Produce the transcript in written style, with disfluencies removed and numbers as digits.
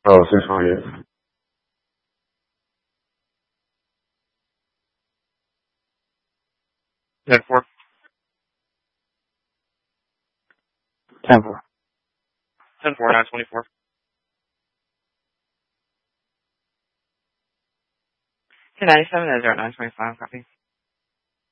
Oh, 648. 10-4. 10-4. 10-4, 924. To 97 is 925, copy.